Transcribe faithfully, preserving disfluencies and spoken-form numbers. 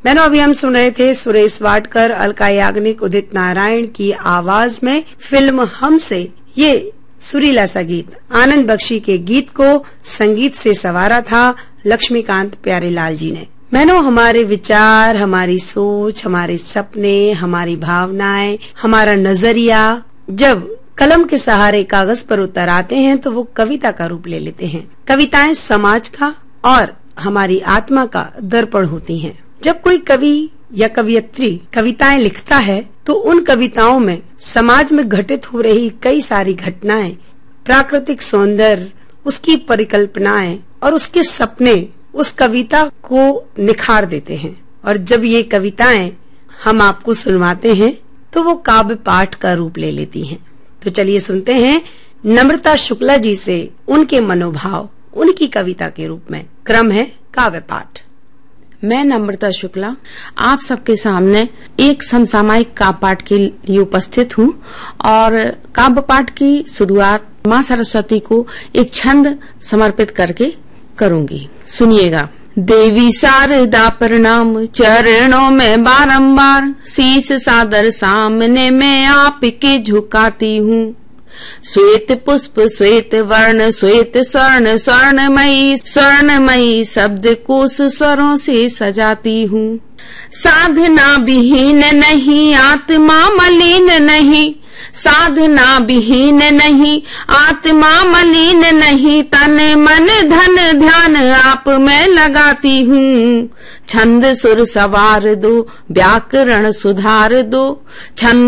मैंने अभी हम सुन रहे थे सुरेश वाडकर, अलका याग्निक, उदित नारायण की आवाज में फिल्म हम से ये सुरीला सा गीत। आनंद बख्शी के गीत को संगीत से संवारा था लक्ष्मीकांत प्यारेलाल जी ने। मैंने हमारे विचार, हमारी सोच, हमारे सपने, हमारी भावनाएं, हमारा नजरिया जब कलम के सहारे कागज पर उतर आते हैं तो वो कविता का रूप ले लेते हैं। कविताएं समाज का और हमारी आत्मा का दर्पण होती हैं। जब कोई कवि या कवियत्री कविताएं लिखता है तो उन कविताओं में समाज में घटित हो रही कई सारी घटनाएं, प्राकृतिक सौंदर्य, उसकी परिकल्पनाएं और उसके सपने उस कविता को निखार देते हैं। और जब ये कविताएं हम आपको सुनवाते हैं तो वो काव्य पाठ का रूप ले लेती हैं। तो चलिए सुनते हैं नम्रता शुक्ला जी से उनके मनोभाव उनकी कविता के रूप में। क्रम है काव्य पाठ। मैं नम्रता शुक्ला आप सबके सामने एक समसामयिक काव्य पाठ के लिए उपस्थित हूँ और काव्य पाठ की शुरुआत माँ सरस्वती को एक छंद समर्पित करके करूंगी। सुनिएगा। देवी शारदा प्रणाम चरणों में बारंबार, शीश सादर सामने में आपके झुकाती हूँ। श्वेत पुष्प श्वेत वर्ण श्वेत स्वर्ण स्वर्णमयी स्वर्णमयी शब्द कोश स्वरों से सजाती हूँ। साधना विहीन नहीं आत्मा मलिन नहीं, साधना विहीन नहीं आत्मा मलिन नहीं, तन मन धन ध्यान आप में लगाती हूँ। छंद सुर सवार दो व्याकरण सुधार दो, छंद